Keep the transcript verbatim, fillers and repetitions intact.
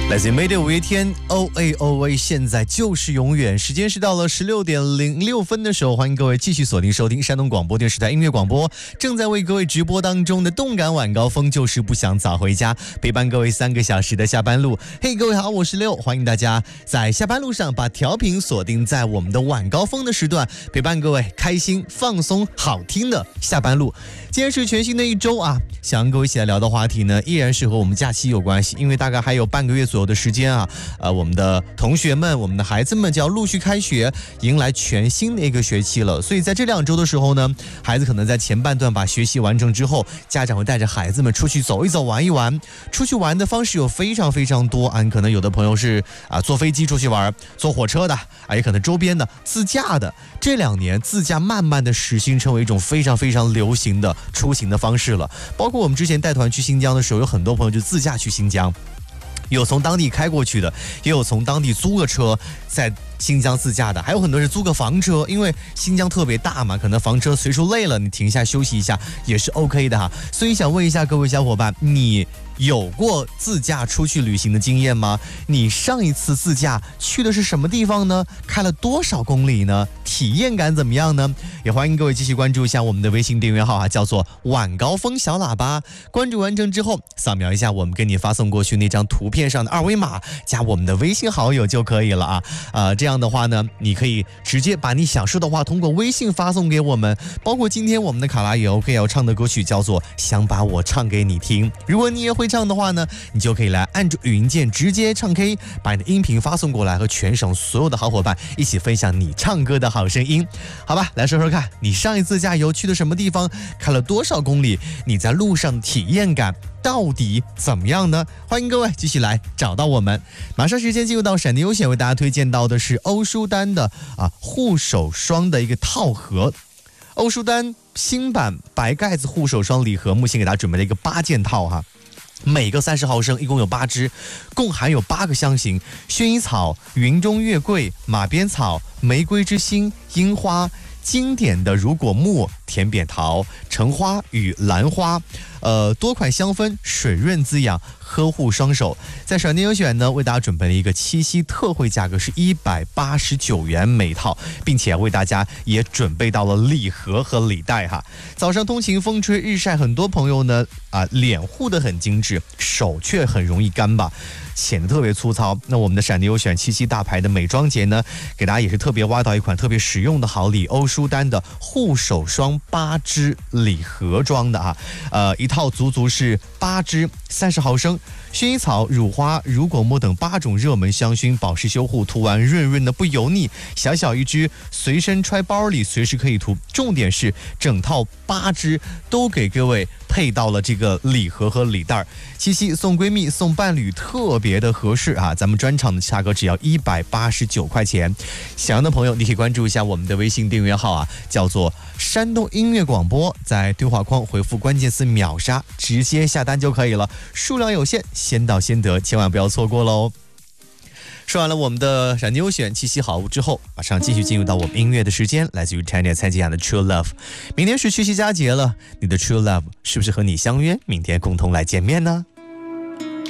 来自 Mayday 五月天 O A O A， 现在就是永远。时间是到了十六点零六分的时候，欢迎各位继续锁定收听山东广播电视台音乐广播，正在为各位直播当中的动感晚高峰，就是不想早回家，陪伴各位三个小时的下班路。嘿，各位好，我是六，欢迎大家在下班路上把调频锁定在我们的晚高峰的时段，陪伴各位开心、放松、好听的下班路。今天是全新的一周啊，想跟各位一起来聊的话题呢，依然是和我们假期有关系，因为大概还有半个月左右的时间啊，呃，我们的同学们、我们的孩子们就要陆续开学，迎来全新的一个学期了。所以在这两周的时候呢，孩子可能在前半段把学习完成之后，家长会带着孩子们出去走一走、玩一玩。出去玩的方式有非常非常多啊，可能有的朋友是啊坐飞机出去玩，坐火车的啊，也可能周边的自驾的。这两年自驾慢慢的实行成为一种非常非常流行的出行的方式了。包括我们之前带团去新疆的时候，有很多朋友就自驾去新疆。有从当地开过去的，也有从当地租个车在新疆自驾的，还有很多是租个房车，因为新疆特别大嘛，可能房车随处累了，你停下休息一下也是 OK 的哈。所以想问一下各位小伙伴，你有过自驾出去旅行的经验吗？你上一次自驾去的是什么地方呢？开了多少公里呢？体验感怎么样呢？也欢迎各位继续关注一下我们的微信订阅号啊，叫做晚高峰小喇叭。关注完成之后，扫描一下我们给你发送过去那张图片上的二维码，加我们的微信好友就可以了啊。呃，这样的话呢，你可以直接把你想说的话通过微信发送给我们，包括今天我们的卡拉也 OK 要唱的歌曲叫做《想把我唱给你听》。如果你也会唱的话呢，你就可以来按住语音键直接唱 K， 把你的音频发送过来，和全省所有的好伙伴一起分享你唱歌的好声音。好吧，来说说看，你上一次加油去的什么地方，开了多少公里，你在路上的体验感到底怎么样呢？欢迎各位继续来找到我们。马上时间进入到闪电优选，为大家推荐到的是欧舒丹的啊护手霜的一个套盒。欧舒丹新版白盖子护手霜礼盒，目前给大家准备了一个八件套哈。每个三十毫升，一共有八支，共含有八个香型：薰衣草、云中月桂、马鞭草、玫瑰之心、樱花、经典的如果木、甜扁桃、橙花与兰花，呃，多款香氛，水润滋养，呵护双手。在闪电优选呢，为大家准备了一个七夕特惠价格是一百八十九元每套，并且为大家也准备到了礼盒和礼袋哈。早上通勤风吹日晒，很多朋友呢啊脸护得很精致，手却很容易干巴，显得特别粗糙。那我们的闪电优选七夕大牌的美妆节呢，给大家也是特别挖到一款特别实用的好礼，欧舒丹的护手霜八支礼盒装的啊，呃，一套足足是八支，三十毫升，薰衣草、乳花、如果木等八种热门香薰，保湿修护，涂完润润的不油腻，小小一支，随身揣包里，随时可以涂。重点是整套八支都给各位配到了这个礼盒和礼袋，七夕送闺蜜、送伴侣特别的合适啊！咱们专场的价格只要一百八十九块钱。想要的朋友，你可以关注一下我们的微信订阅号啊，叫做山东音乐广播，在对话框回复关键词秒杀，直接下单就可以了，数量有限，先到先得，千万不要错过喽。说完了我们的闪电优选七夕好物之后，马上继续进入到我们音乐的时间，来自于 Tanya 蔡健雅的 True Love。 明天是七夕佳节了，你的 True Love 是不是和你相约明天共同来见面呢？